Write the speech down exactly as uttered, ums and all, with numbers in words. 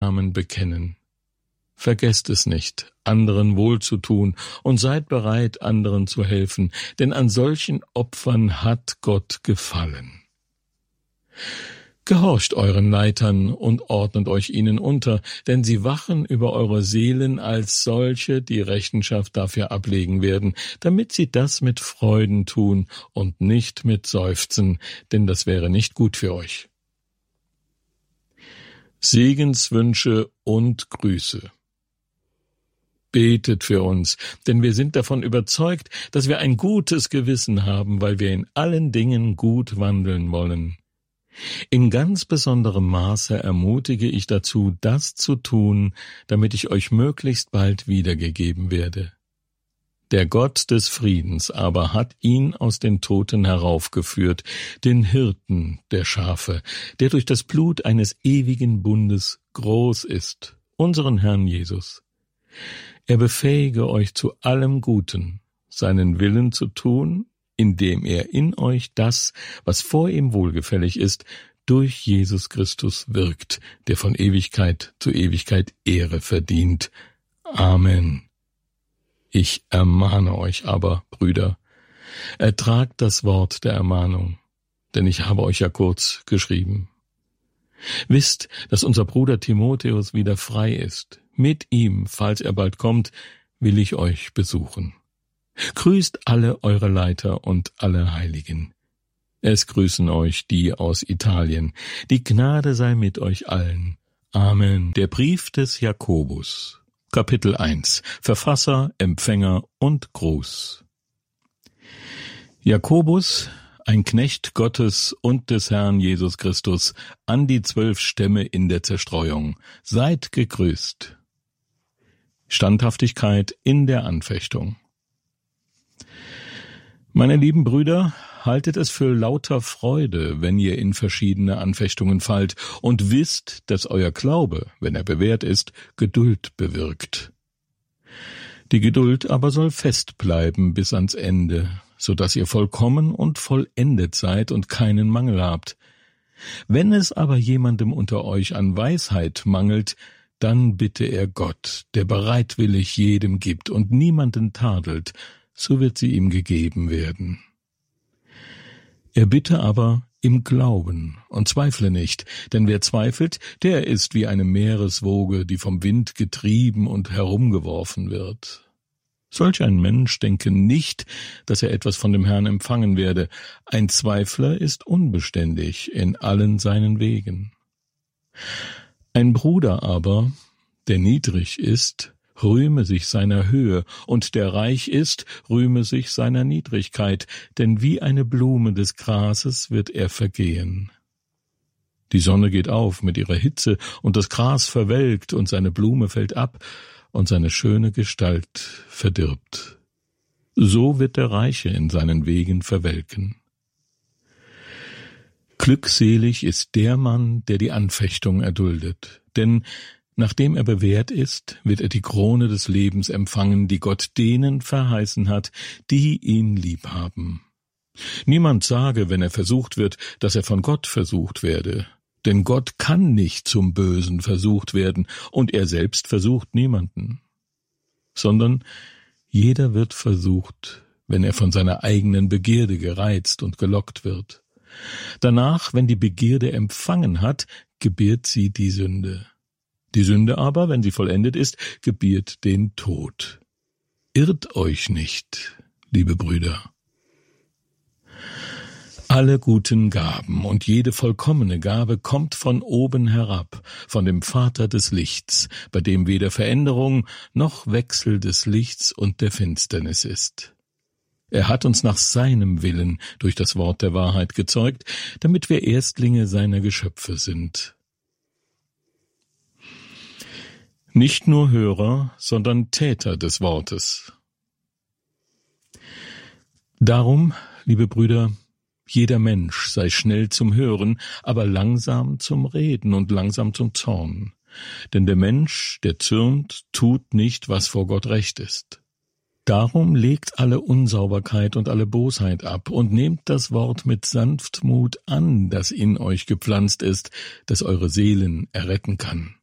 Namen bekennen. Vergesst es nicht, anderen wohlzutun und seid bereit, anderen zu helfen, denn an solchen Opfern hat Gott gefallen. Gehorcht euren Leitern und ordnet euch ihnen unter, denn sie wachen über eure Seelen als solche, die Rechenschaft dafür ablegen werden, damit sie das mit Freuden tun und nicht mit Seufzen, denn das wäre nicht gut für euch. Segenswünsche und Grüße. Betet für uns, denn wir sind davon überzeugt, dass wir ein gutes Gewissen haben, weil wir in allen Dingen gut wandeln wollen. In ganz besonderem Maße ermutige ich dazu, das zu tun, damit ich euch möglichst bald wiedergegeben werde. Der Gott des Friedens aber hat ihn aus den Toten heraufgeführt, den Hirten der Schafe, der durch das Blut eines ewigen Bundes groß ist, unseren Herrn Jesus. Er befähige euch zu allem Guten, seinen Willen zu tun, indem er in euch das, was vor ihm wohlgefällig ist, durch Jesus Christus wirkt, der von Ewigkeit zu Ewigkeit Ehre verdient. Amen. Ich ermahne euch aber, Brüder, ertragt das Wort der Ermahnung, denn ich habe euch ja kurz geschrieben. Wisst, dass unser Bruder Timotheus wieder frei ist. Mit ihm, falls er bald kommt, will ich euch besuchen. Grüßt alle eure Leiter und alle Heiligen. Es grüßen euch die aus Italien. Die Gnade sei mit euch allen. Amen. Der Brief des Jakobus, Kapitel eins. Verfasser, Empfänger und Gruß. Jakobus, ein Knecht Gottes und des Herrn Jesus Christus, an die zwölf Stämme in der Zerstreuung. Seid gegrüßt. Standhaftigkeit in der Anfechtung. Meine lieben Brüder, haltet es für lauter Freude, wenn ihr in verschiedene Anfechtungen fallt, und wisst, dass euer Glaube, wenn er bewährt ist, Geduld bewirkt. Die Geduld aber soll fest bleiben bis ans Ende, so dass ihr vollkommen und vollendet seid und keinen Mangel habt. Wenn es aber jemandem unter euch an Weisheit mangelt, dann bitte er Gott, der bereitwillig jedem gibt und niemanden tadelt, so wird sie ihm gegeben werden. Er bitte aber im Glauben und zweifle nicht, denn wer zweifelt, der ist wie eine Meereswoge, die vom Wind getrieben und herumgeworfen wird. Solch ein Mensch denke nicht, dass er etwas von dem Herrn empfangen werde. Ein Zweifler ist unbeständig in allen seinen Wegen. Ein Bruder aber, der niedrig ist, rühme sich seiner Höhe, und der reich ist, rühme sich seiner Niedrigkeit, denn wie eine Blume des Grases wird er vergehen. Die Sonne geht auf mit ihrer Hitze, und das Gras verwelkt, und seine Blume fällt ab, und seine schöne Gestalt verdirbt. So wird der Reiche in seinen Wegen verwelken. Glückselig ist der Mann, der die Anfechtung erduldet, denn nachdem er bewährt ist, wird er die Krone des Lebens empfangen, die Gott denen verheißen hat, die ihn lieb haben. Niemand sage, wenn er versucht wird, dass er von Gott versucht werde, denn Gott kann nicht zum Bösen versucht werden, und er selbst versucht niemanden, sondern jeder wird versucht, wenn er von seiner eigenen Begierde gereizt und gelockt wird. Danach, wenn die Begierde empfangen hat, gebiert sie die Sünde. Die Sünde aber, wenn sie vollendet ist, gebiert den Tod. Irrt euch nicht, liebe Brüder. Alle guten Gaben und jede vollkommene Gabe kommt von oben herab, von dem Vater des Lichts, bei dem weder Veränderung noch Wechsel des Lichts und der Finsternis ist. Er hat uns nach seinem Willen durch das Wort der Wahrheit gezeugt, damit wir Erstlinge seiner Geschöpfe sind. Nicht nur Hörer, sondern Täter des Wortes. Darum, liebe Brüder, jeder Mensch sei schnell zum Hören, aber langsam zum Reden und langsam zum Zorn. Denn der Mensch, der zürnt, tut nicht, was vor Gott recht ist. Darum legt alle Unsauberkeit und alle Bosheit ab und nehmt das Wort mit Sanftmut an, das in euch gepflanzt ist, das eure Seelen erretten kann.